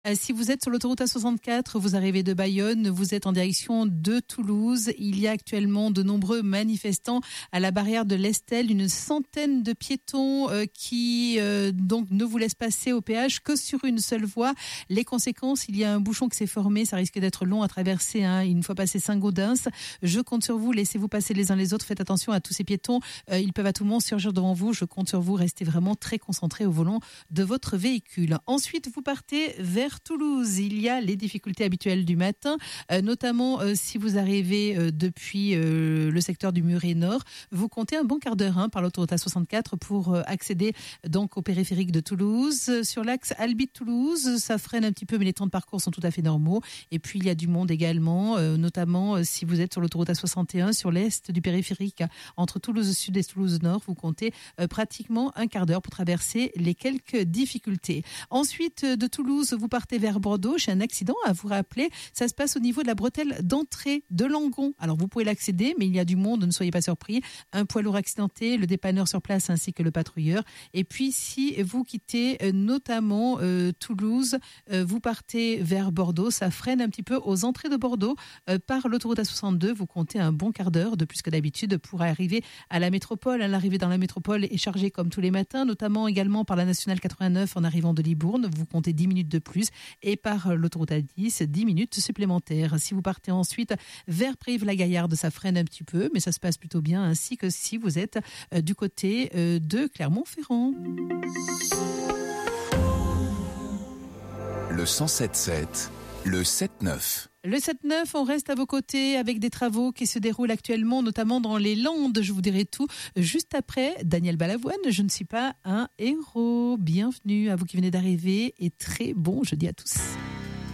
Si vous êtes sur l'autoroute A64, vous arrivez de Bayonne, vous êtes en direction de Toulouse. Il y a actuellement de nombreux manifestants à la barrière de l'Estel, une centaine de piétons qui donc ne vous laissent passer au péage que sur une seule voie. Les conséquences, il y a un bouchon qui s'est formé, ça risque d'être long à traverser une fois passé Saint-Gaudens. Je compte sur vous, laissez-vous passer les uns les autres, faites attention à tous ces piétons, ils peuvent à tout moment surgir devant vous. Je compte sur vous, restez vraiment très concentrés au volant de votre véhicule. Ensuite, vous partez vers Toulouse. Il y a les difficultés habituelles du matin, notamment si vous arrivez depuis le secteur du Muret Nord. Vous comptez un bon quart d'heure par l'autoroute A64 pour accéder donc au périphérique de Toulouse. Sur l'axe Albi-Toulouse, ça freine un petit peu, mais les temps de parcours sont tout à fait normaux. Et puis il y a du monde également, notamment si vous êtes sur l'autoroute A61 sur l'est du périphérique entre Toulouse Sud et Toulouse Nord. Vous comptez pratiquement un quart d'heure pour traverser les quelques difficultés. Ensuite, de Toulouse, vous partez vers Bordeaux. J'ai un accident à vous rappeler. Ça se passe au niveau de la bretelle d'entrée de Langon. Alors, vous pouvez l'accéder, mais il y a du monde, ne soyez pas surpris. Un poids lourd accidenté, le dépanneur sur place ainsi que le patrouilleur. Et puis, si vous quittez notamment Toulouse, vous partez vers Bordeaux. Ça freine un petit peu aux entrées de Bordeaux par l'autoroute A62. Vous comptez un bon quart d'heure de plus que d'habitude pour arriver à la métropole. L'arrivée dans la métropole est chargée comme tous les matins, notamment également par la nationale 89 en arrivant de Libourne. Vous comptez 10 minutes de plus et par l'autoroute A10, 10 minutes supplémentaires. Si vous partez ensuite vers Brive-la-Gaillarde, ça freine un petit peu, mais ça se passe plutôt bien, ainsi que si vous êtes du côté de Clermont-Ferrand. Le 107.7, le 7.9. Le 7-9, on reste à vos côtés avec des travaux qui se déroulent actuellement, notamment dans les Landes. Je vous dirai tout juste après. Daniel Balavoine, je ne suis pas un héros. Bienvenue à vous qui venez d'arriver et très bon jeudi à tous.